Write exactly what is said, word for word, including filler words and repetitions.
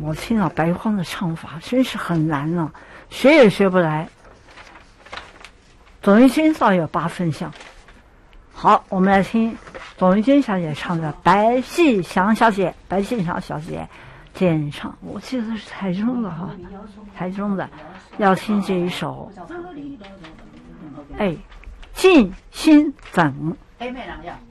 我听到白荒的唱法真是很难啊，学也学不来。董玉君倒有八分像。好，我们来听董玉君小姐唱的《白细祥小姐》，白细祥小姐演唱，我记得是台中的哈，台中的，要听这一首。哎，静心等。 哎，妹郎呀。